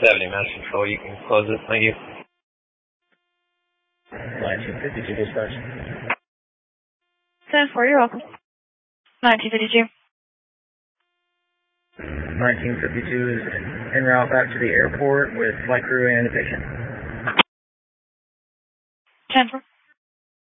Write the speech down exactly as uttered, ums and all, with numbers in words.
seventy, Mass Control. You can close it. Thank you. nineteen fifty-two dispatch. ten four, you're welcome. nineteen fifty-two. nineteen fifty-two is en route back to the airport with flight crew and a patient. ten four.